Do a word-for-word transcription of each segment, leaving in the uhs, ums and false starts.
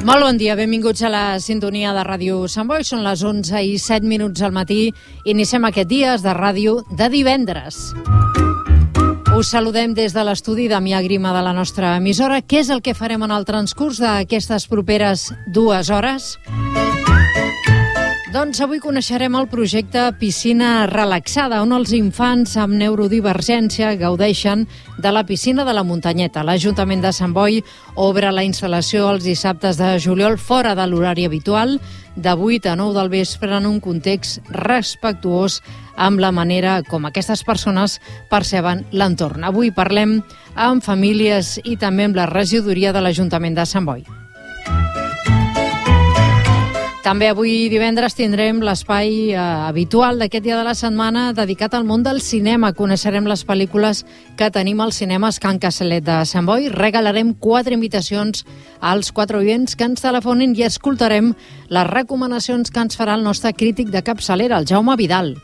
Molt bon dia, benvinguts a la sintonia de Ràdio Sant Boi. Són les onze i set minuts al matí. Iniciem aquest Dies de Ràdio de divendres. Us saludem des de l'estudi Damià Grima de la nostra emissora. Què és el que farem en el transcurs d'aquestes properes dues hores? Doncs avui coneixerem el projecte Piscina Relaxada, on els infants amb neurodivergència gaudeixen de la piscina de la Muntanyeta. L'Ajuntament de Sant Boi obre la instal·lació els dissabtes de juliol fora de l'horari habitual, de vuit a nou del vespre, en un context respectuós amb la manera com aquestes persones perceben l'entorn. Avui parlem amb famílies i també amb la regidoria de l'Ajuntament de Sant Boi. També avui divendres tindrem l'espai eh, habitual d'aquest dia de la setmana dedicat al món del cinema. Coneixerem les pel·lícules que tenim als cinemes Can Castellet de Sant Boi. Regalarem quatre invitacions als quatre oients que ens telefonin i escoltarem les recomanacions que ens farà el nostre crític de capçalera, el Jaume Vidal.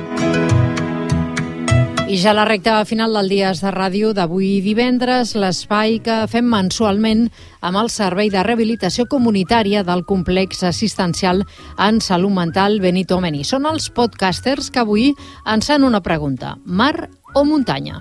I ja la recta final del Dies de Ràdio d'avui divendres, l'espai que fem mensualment amb el Servei de Rehabilitació Comunitària del Complex Assistencial en Salut Mental Benito Meni. Són els podcasters que avui ens fan una pregunta: mar o muntanya?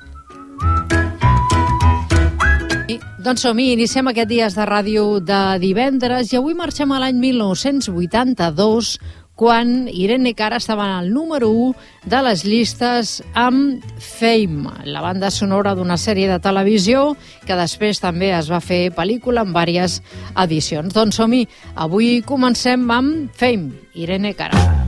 I, doncs som-hi, iniciem aquest Dies de Ràdio de divendres i avui marxem a l'any mil nou-cents vuitanta-dos, quan Irene Cara estava al número u de les llistes amb Fame, la banda sonora d'una sèrie de televisió que després també es va fer pel·lícula en diverses edicions. Doncs som-hi, avui comencem amb Fame, Irene Cara.